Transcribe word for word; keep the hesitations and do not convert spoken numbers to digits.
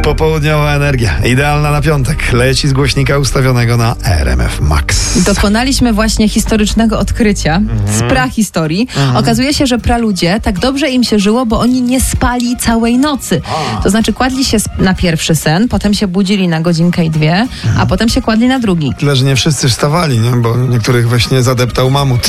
Popołudniowa energia, idealna na piątek, leci z głośnika ustawionego na R M F Max. Dokonaliśmy właśnie historycznego odkrycia Mhm. z prahistorii. Mhm. Okazuje się, że praludzie tak dobrze im się żyło, bo oni nie spali całej nocy. A. To znaczy kładli się na pierwszy sen, potem się budzili na godzinkę i dwie, a potem się kładli na drugi. Tyle, że nie wszyscy wstawali, nie? Bo niektórych właśnie zadeptał mamut.